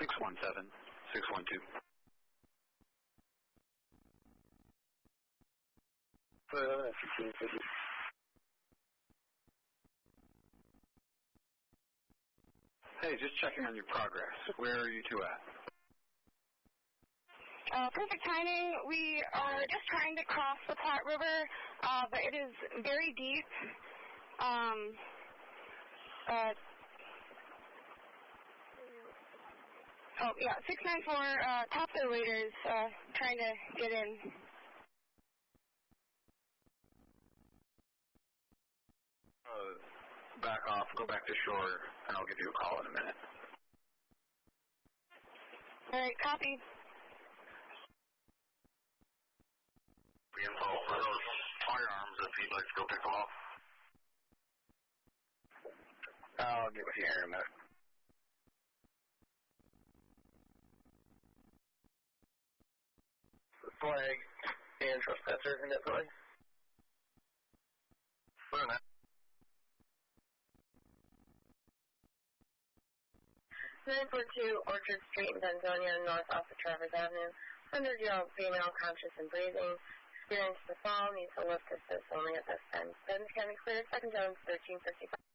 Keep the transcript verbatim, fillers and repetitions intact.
six one seven, six one two. Uh, fifteen fifty. Hey, just checking on your progress. Where are you two at? Uh, perfect timing. We are just trying to cross the Platte River, uh, but it is very deep. Um, uh, oh, yeah, six nine four, uh, top their leaders, uh, trying to get in. Uh, back off, go back to shore, and I'll give you a call in a minute. All right, copy. Info for those firearms if you'd like to go pick them up. I'll get with you here in a minute. Flag and trespasser in that flag. Wait a minute. nine four two Orchard Street in Benzonia, north off of Travers Avenue. Hundred-year-old female, conscious and breathing. Experienced the fall, needs a lift assist only at this time. Benz County clear, second Jones, thirteen fifty-five.